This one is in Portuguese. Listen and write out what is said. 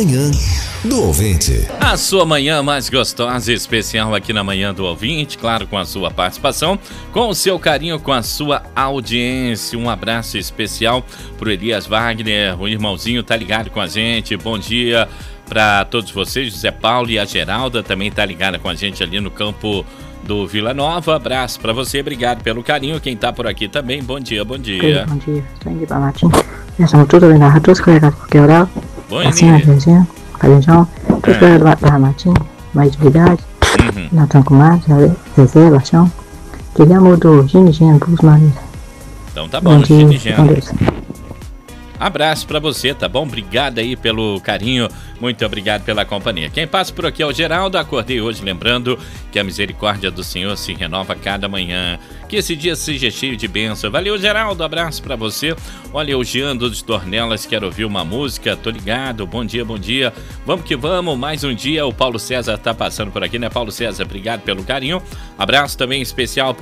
Manhã do Ouvinte. A sua manhã mais gostosa e especial aqui na Manhã do Ouvinte, claro, com a sua participação, com o seu carinho, com a sua audiência. Um abraço especial pro Elias Wagner, o irmãozinho tá ligado com a gente. Bom dia para todos vocês, José Paulo e a Geralda também tá ligada com a gente ali no campo do Vila Nova. Abraço para você, obrigado pelo carinho. Quem tá por aqui também, bom dia, bom dia. Bom dia, estou indo para Martins. Somos tudo bem na todos colegas porque oral. Bom assim a gente, Carinjão, todos colegas da Martins, mais atividade. Natan Kumar, Zezé, Baixão. Guilherme do Gini Bus Maria. Então tá bom, Gini. Abraço pra você, tá bom? Obrigado aí pelo carinho, muito obrigado pela companhia. Quem passa por aqui é o Geraldo. Acordei hoje lembrando que a misericórdia do Senhor se renova cada manhã. Que esse dia seja cheio de bênção. Valeu, Geraldo, abraço pra você. Olha, o Jean dos Tornelas, quero ouvir uma música, tô ligado, bom dia, bom dia. Vamos que vamos, mais um dia. O Paulo César tá passando por aqui, né? Paulo César, obrigado pelo carinho. Abraço também especial